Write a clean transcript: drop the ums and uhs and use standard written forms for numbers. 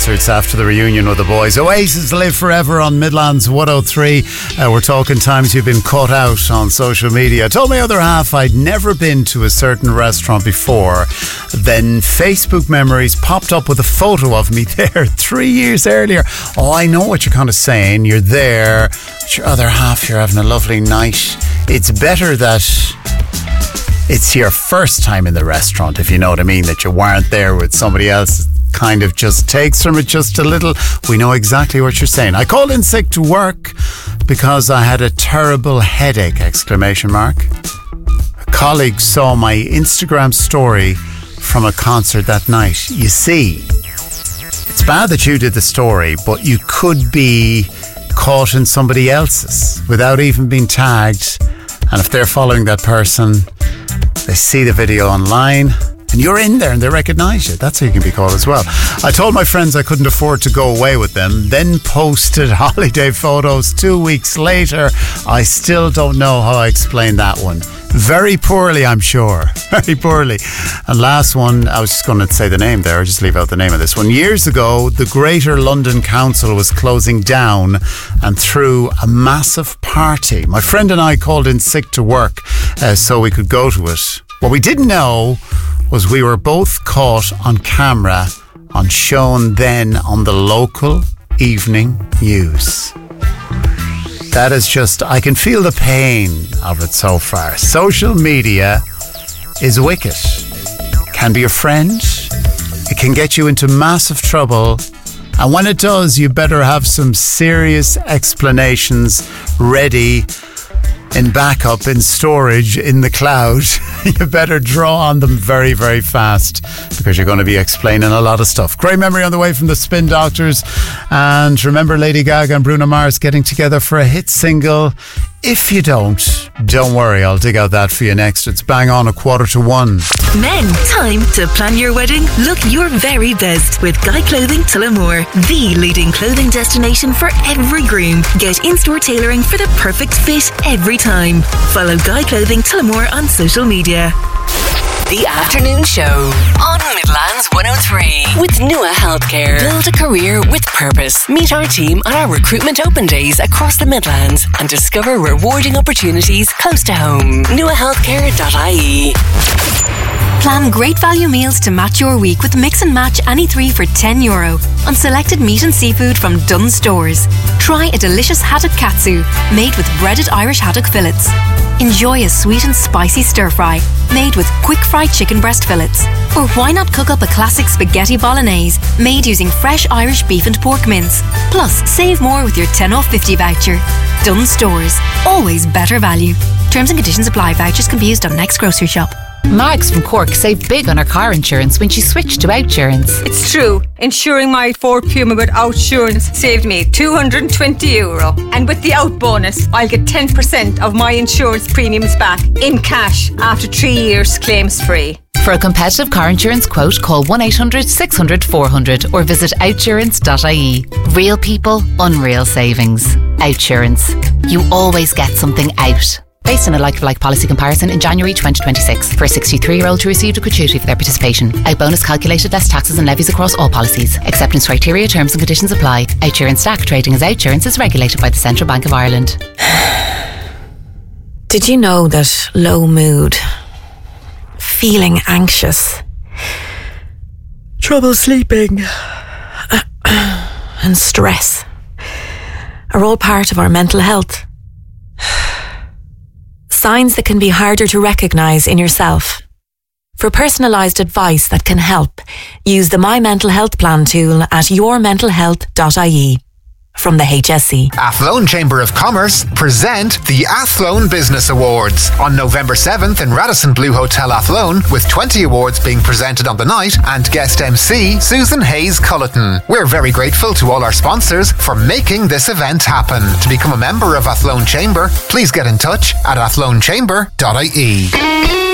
concerts after the reunion with the boys. Oasis Live Forever on Midlands 103. We're talking times you've been caught out on social media. I told my other half I'd never been to a certain restaurant before. Then Facebook memories popped up with a photo of me there 3 years earlier. Oh, I know what you're kind of saying. You're there, with your other half, you're having a lovely night. It's better that it's your first time in the restaurant, if you know what I mean, that you weren't there with somebody else. Kind of just takes from it just a little. We know exactly what you're saying. I called in sick to work because I had a terrible headache, ! A colleague saw my Instagram story from a concert that night. You see, it's bad that you did the story, but you could be caught in somebody else's without even being tagged. And if they're following that person, they see the video online and you're in there and they recognise you. That's how you can be called as well. I told my friends I couldn't afford to go away with them, then posted holiday photos 2 weeks later. I still don't know how I explained that one. Very poorly, I'm sure. Very poorly. And last one, I was just going to say the name there, just leave out the name of this one. Years ago, the Greater London Council was closing down and threw a massive party. My friend and I called in sick to work so we could go to it. What we didn't know was we were both caught on camera and shown then on the local evening news. That is just, I can feel the pain of it so far. Social media is wicked. Can be a friend. It can get you into massive trouble. And when it does, you better have some serious explanations ready in backup, in storage, in the cloud. You better draw on them very, very fast because you're going to be explaining a lot of stuff. Great memory on the way from the Spin Doctors. And remember Lady Gaga and Bruno Mars getting together for a hit single. If you don't worry, I'll dig out that for you next. It's bang on 1:45. Men, time to plan your wedding. Look your very best with Guy Clothing Tullamore, the leading clothing destination for every groom. Get in-store tailoring for the perfect fit every time. Follow Guy Clothing Tullamore on social media. The Afternoon Show on Midlands 103 with Nua Healthcare. Build a career with purpose. Meet our team on our recruitment open days across the Midlands and discover rewarding opportunities close to home. nuahealthcare.ie. Plan great value meals to match your week with Mix and Match any 3 for €10 on selected meat and seafood from Dunnes Stores. Try a delicious haddock katsu made with breaded Irish haddock fillets. Enjoy a sweet and spicy stir fry made with quick fried chicken breast fillets. Or why not cook up a classic spaghetti bolognese made using fresh Irish beef and pork mince. Plus, save more with your 10 off 50 voucher. Dunnes Stores. Always better value. Terms and conditions apply. Vouchers can be used on next grocery shop. Mags from Cork saved big on her car insurance when she switched to Outsurance. It's true. Insuring my Ford Puma with Outsurance saved me €220. And with the Out bonus, I'll get 10% of my insurance premiums back in cash after 3 years claims free. For a competitive car insurance quote, call 1-800-600-400 or visit outsurance.ie. Real people, unreal savings. Outsurance. You always get something out. Based on a like-for-like policy comparison in January 2026. For a 63-year-old who received a gratuity for their participation. Out bonus calculated less taxes and levies across all policies. Acceptance criteria, terms and conditions apply. Outsurance DAC trading as Outsurance is regulated by the Central Bank of Ireland. Did you know that low mood, feeling anxious, trouble sleeping, and stress are all part of our mental health? Signs that can be harder to recognise in yourself. For personalised advice that can help, use the My Mental Health Plan tool at yourmentalhealth.ie. From the HSE. Athlone Chamber of Commerce present the Athlone Business Awards on November 7th in Radisson Blu Hotel Athlone, with 20 awards being presented on the night and guest MC Susan Hayes Culleton. We're very grateful to all our sponsors for making this event happen. To become a member of Athlone Chamber, please get in touch at athlonechamber.ie.